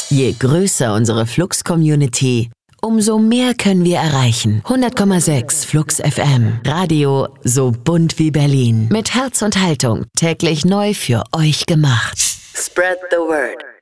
Je größer unsere Flux-Community, umso mehr können wir erreichen. 100,6 Flux FM. Radio so bunt wie Berlin. Mit Herz und Haltung. Täglich neu für euch gemacht. Spread the word.